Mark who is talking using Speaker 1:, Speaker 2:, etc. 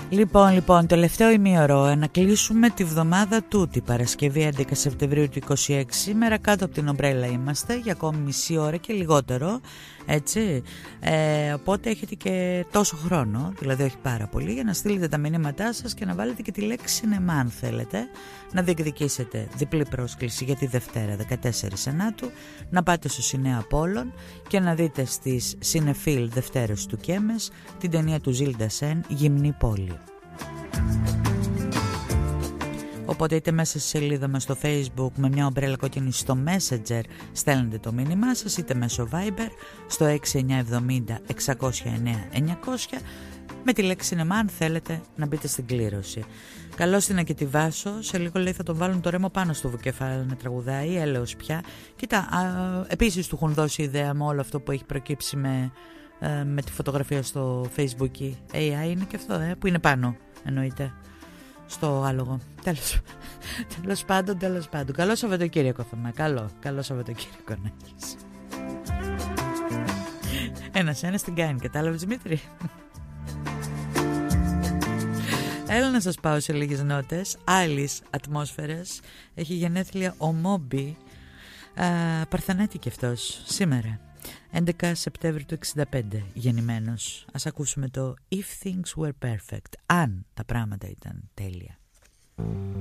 Speaker 1: Λοιπόν, τελευταίο ημίωρο, να κλείσουμε τη βδομάδα τούτη, Παρασκευή 11 Σεπτεμβρίου του 26, σήμερα κάτω από την ομπρέλα είμαστε για ακόμη μισή ώρα και λιγότερο, έτσι, οπότε έχετε και τόσο χρόνο, δηλαδή όχι πάρα πολύ, για να στείλετε τα μηνύματά σας και να βάλετε και τη λέξη σινεμά αν θέλετε, να διεκδικήσετε διπλή πρόσκληση για τη Δευτέρα 14 Σενάτου, να πάτε στο Σινέα Απόλλων και να δείτε στις Σινεφίλ Δευτέρες του Κέμες την ταινία του Ζιλ Ντασέν «Γυμνή πόλη». Οπότε είτε μέσα στη σελίδα μας στο Facebook με μια ομπρέλα κόκκινη στο Messenger στέλνετε το μήνυμά σας, είτε μέσω Viber στο 6970 609 900 με τη λέξη σινεμά αν θέλετε να μπείτε στην κλήρωση. Καλώς την Ακετιβάσω, σε λίγο λέει θα τον βάλουν το Ρέμο πάνω στο βουκεφάλαιο να τραγουδάει, έλεος πια. Κοίτα, επίσης του έχουν δώσει ιδέα με όλο αυτό που έχει προκύψει με τη φωτογραφία στο Facebook. AI είναι και αυτό, που είναι πάνω εννοείται στο άλογο. Τέλος πάντων. Καλό Σαββατοκύριακο Θωμά. Καλό Σαββατοκύριακο να έχεις. Ένας την κάνει, κατάλαβες Δημήτρη? Έλα να σας πάω σε λίγες νότες. Άλλης ατμόσφαιρες. Έχει γενέθλια ο Μόμπι, Παρθενέτη κι αυτός σήμερα 11 Σεπτέμβρη του 65 γεννημένος. Ας ακούσουμε το If Things Were Perfect, αν τα πράγματα ήταν τέλεια.